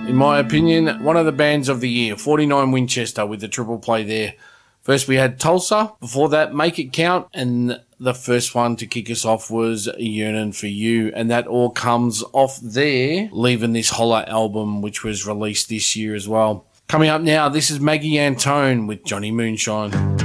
in my opinion, one of the bands of the year. 49 Winchester with the triple play there. First we had Tulsa, before that Make It Count, and the first one to kick us off was Yearning for You, and that all comes off there, Leaving This Holler album, which was released this year as well. Coming up now, this is Maggie Antone with Johnny Moonshine.